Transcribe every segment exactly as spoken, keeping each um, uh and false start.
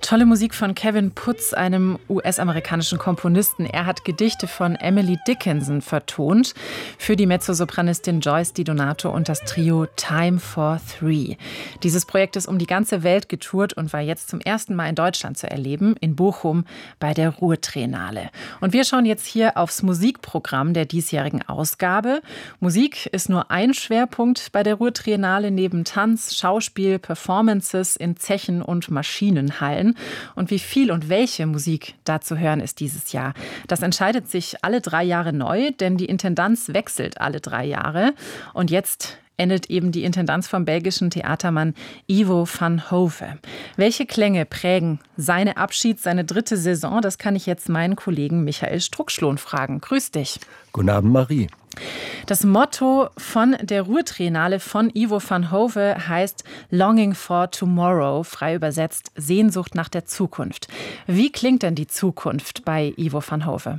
Tolle Musik von Kevin Putz, einem U S-amerikanischen Komponisten. Er hat Gedichte von Emily Dickinson vertont für die Mezzosopranistin Joyce Di Donato und das Trio Time for Three. Dieses Projekt ist um die ganze Welt getourt und war jetzt zum ersten Mal in Deutschland zu erleben, in Bochum bei der Ruhr-Triennale. Und wir schauen jetzt hier aufs Musikprogramm der diesjährigen Ausgabe. Musik ist nur ein Schwerpunkt bei der Ruhr-Triennale neben Tanz, Schauspiel, Performances in Zechen und Maschinenhallen. Und wie viel und welche Musik da zu hören ist dieses Jahr. Das entscheidet sich alle drei Jahre neu, denn die Intendanz wechselt alle drei Jahre. Und jetzt endet eben die Intendanz vom belgischen Theatermann Ivo van Hove. Welche Klänge prägen seine Abschied, seine dritte Saison? Das kann ich jetzt meinen Kollegen Michael Struckschlohn fragen. Grüß dich. Guten Abend, Marie. Das Motto von der Ruhr-Triennale von Ivo van Hove heißt Longing for Tomorrow, frei übersetzt Sehnsucht nach der Zukunft. Wie klingt denn die Zukunft bei Ivo van Hove?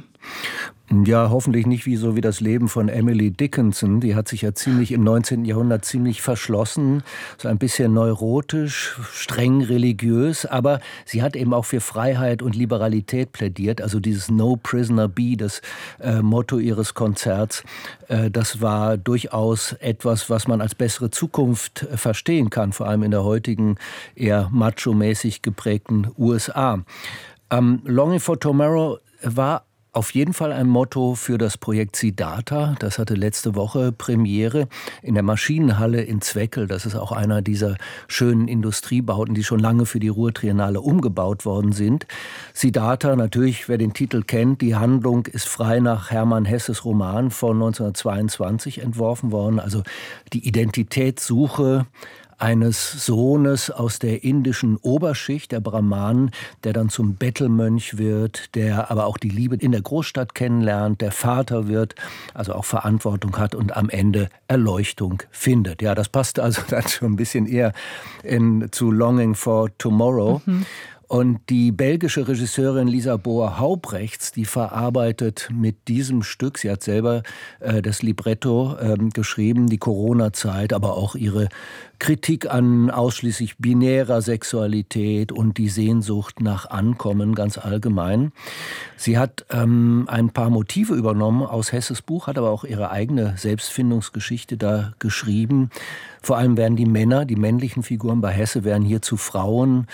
Ja, hoffentlich nicht wie so wie das Leben von Emily Dickinson. Die hat sich ja ziemlich im neunzehnten Jahrhundert ziemlich verschlossen, so ein bisschen neurotisch, streng religiös, aber sie hat eben auch für Freiheit und Liberalität plädiert. Also dieses No Prisoner Be, das äh, Motto ihres Konzerts, äh, das war durchaus etwas, was man als bessere Zukunft äh, verstehen kann, vor allem in der heutigen eher macho-mäßig geprägten U S A. Ähm, Longing for Tomorrow war auf jeden Fall ein Motto für das Projekt Siddhartha. Das hatte letzte Woche Premiere in der Maschinenhalle in Zweckl. Das ist auch einer dieser schönen Industriebauten, die schon lange für die Ruhr-Triennale umgebaut worden sind. Siddhartha, natürlich, wer den Titel kennt, die Handlung ist frei nach Hermann Hesses Roman von neunzehnhundertzweiundzwanzig entworfen worden. Also die Identitätssuche eines Sohnes aus der indischen Oberschicht, der Brahmanen, der dann zum Bettelmönch wird, der aber auch die Liebe in der Großstadt kennenlernt, der Vater wird, also auch Verantwortung hat und am Ende Erleuchtung findet. Ja, das passt also dann schon ein bisschen eher in, zu Longing for Tomorrow. Mhm. Und die belgische Regisseurin Lisa Boer-Haubrechts, die verarbeitet mit diesem Stück, sie hat selber äh, das Libretto äh, geschrieben, die Corona-Zeit, aber auch ihre Kritik an ausschließlich binärer Sexualität und die Sehnsucht nach Ankommen ganz allgemein. Sie hat ähm, ein paar Motive übernommen aus Hesses Buch, hat aber auch ihre eigene Selbstfindungsgeschichte da geschrieben. Vor allem werden die Männer, die männlichen Figuren bei Hesse, werden hier zu Frauen.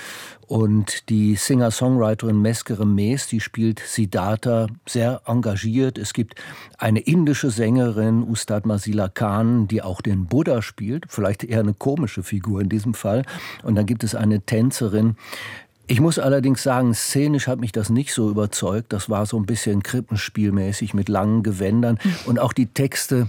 Und die Singer-Songwriterin Meskere Mees, die spielt Siddhartha sehr engagiert. Es gibt eine indische Sängerin, Ustad Masila Khan, die auch den Buddha spielt. Vielleicht eher eine komische Figur in diesem Fall. Und dann gibt es eine Tänzerin. Ich muss allerdings sagen, szenisch hat mich das nicht so überzeugt. Das war so ein bisschen krippenspielmäßig mit langen Gewändern. Und auch die Texte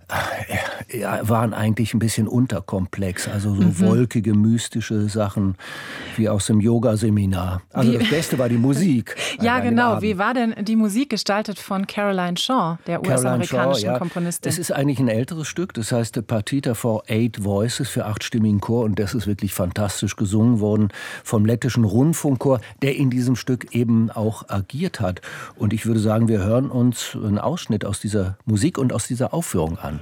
ja, waren eigentlich ein bisschen unterkomplex, also so mhm. wolkige, mystische Sachen wie aus dem Yoga-Seminar. Also wie? Das Beste war die Musik. Ja, genau. Wie war denn die Musik gestaltet von Caroline Shaw, der U S-amerikanischen ja. Komponistin? Es ist eigentlich ein älteres Stück, das heißt Partita for Eight Voices für achtstimmigen Chor und das ist wirklich fantastisch gesungen worden vom lettischen Rundfunkchor, der in diesem Stück eben auch agiert hat. Und ich würde sagen, wir hören uns einen Ausschnitt aus dieser Musik und aus dieser Aufführung an.